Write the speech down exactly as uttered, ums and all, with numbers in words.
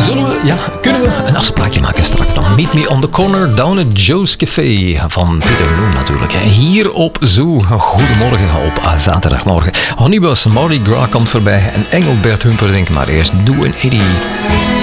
Zullen we, ja, kunnen we een afspraakje maken straks dan? Meet me on the corner down at Joe's Café van Peter Bloem natuurlijk. Hè. Hier op Zoo. Goedemorgen op zaterdagmorgen. Honeybus, Mardi Gras komt voorbij en Engelbert Humperdinck. Maar eerst Doe een Eddie.